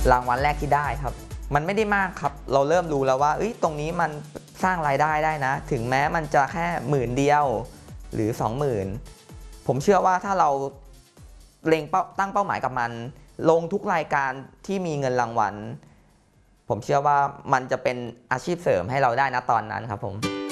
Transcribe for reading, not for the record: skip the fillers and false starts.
รางวัลแรกที่ได้ครับมันไม่ได้มากครับเราเริ่มรู้แล้วว่าตรงนี้มันสร้างรายได้ได้นะถึงแม้มันจะแค่10,000เดียวหรือ20,000ผมเชื่อว่าถ้าเราตั้งเป้าหมายกับมันลงทุกรายการที่มีเงินรางวัลผมเชื่อว่ามันจะเป็นอาชีพเสริมให้เราได้นะตอนนั้นครับผม